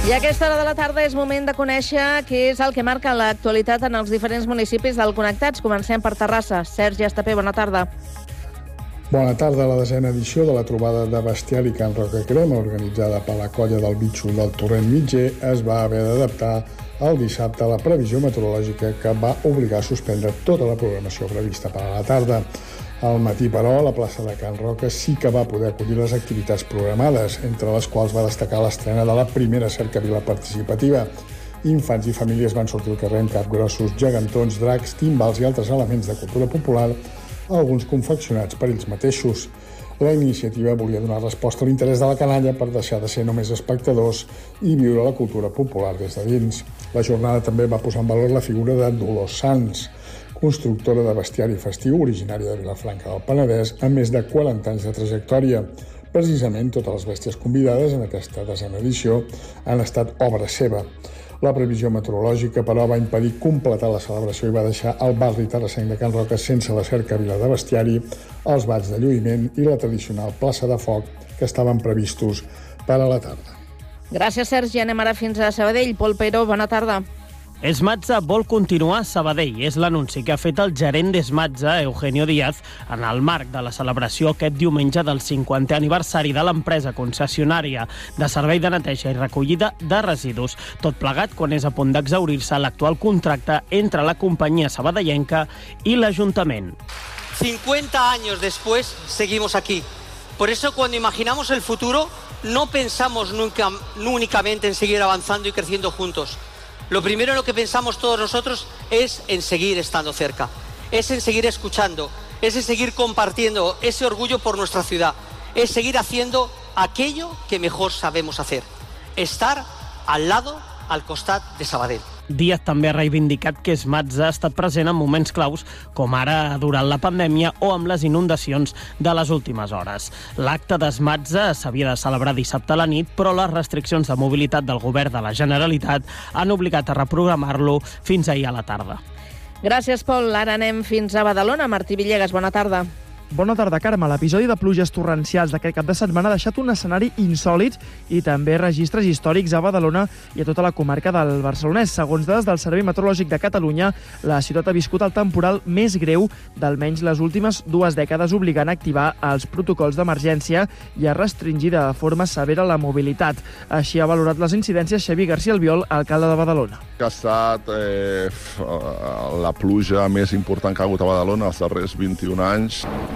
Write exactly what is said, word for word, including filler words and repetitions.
I a aquesta hora de la tarda és moment de conèixer què és el que marca l'actualitat en els diferents municipis del Connectats. Comencem per Terrassa. Sergi Estapé, bona tarda. Bona tarda. La desena edició de la trobada de bestiari Can Roca Crema, organitzada per la colla del Bitxo del Torrent Mitger, es va haver d'adaptar el dissabte a la previsió meteorològica que va obligar a suspendre tota la programació prevista per a la tarda. Al matí, però, la plaça de Can Roca sí que va poder acollir les activitats programades, entre les quals va destacar l'estrena de la primera cercavila participativa. Infants i famílies van sortir al carrer amb capgrossos, gegantons, dracs, timbals i altres elements de cultura popular, alguns confeccionats per ells mateixos. La iniciativa volia donar resposta a l'interès de la canalla per deixar de ser només espectadors i viure la cultura popular des de dins. La jornada també va posar en valor la figura de Dolors Sans, constructora de bestiari festiu originària de Vilafranca del Penedès, amb més de quaranta anys de trajectòria. Precisament totes les bèsties convidades en aquesta desena edició han estat obra seva. La previsió meteorològica, però, va impedir completar la celebració i va deixar el barri terrassenc de Can Roca sense la cercavila de bestiari, els balls de lluïment i la tradicional plaça de foc que estaven previstos per a la tarda. Gràcies, Sergi. Anem ara fins a Sabadell. Pol Peiró, bona tarda. Esmatza vol continuar a Sabadell. És l'anunci que ha fet el gerent d'Esmatza, Eugenio Díaz, en el marc de la celebració aquest diumenge del cinquantè aniversari de l'empresa concessionària de servei de neteja i recollida de residus. Tot plegat quan és a punt d'exaurir-se l'actual contracte entre la companyia sabadellenca i l'Ajuntament. cincuenta años después seguimos aquí. Por eso cuando imaginamos el futuro no pensamos nunca, no únicamente en seguir avanzando y creciendo juntos. Lo primero en lo que pensamos todos nosotros es en seguir estando cerca, es en seguir escuchando, es en seguir compartiendo ese orgullo por nuestra ciudad, es seguir haciendo aquello que mejor sabemos hacer, estar al lado, al costat de Sabadell. Díaz també ha reivindicat que Esmatza ha estat present en moments claus, com ara durant la pandèmia o amb les inundacions de les últimes hores. L'acte d'Esmatza s'havia de celebrar dissabte a la nit, però les restriccions de mobilitat del govern de la Generalitat han obligat a reprogramar-lo fins ahir a la tarda. Gràcies, Pol. Ara anem fins a Badalona. Martí Villegas, bona tarda. Bona tarda, Carme. L'episodi de pluges torrencials d'aquest cap de setmana ha deixat un escenari insòlit i també registres històrics a Badalona i a tota la comarca del Barcelonès. Segons dades del Servei Meteorològic de Catalunya, la ciutat ha viscut el temporal més greu d'almenys les últimes dues dècades, obligant a activar els protocols d'emergència i a restringir de forma severa la mobilitat. Així ha valorat les incidències Xavier García Albiol, alcalde de Badalona. Ha estat eh, la pluja més important que ha hagut a Badalona els darrers vint-i-un anys.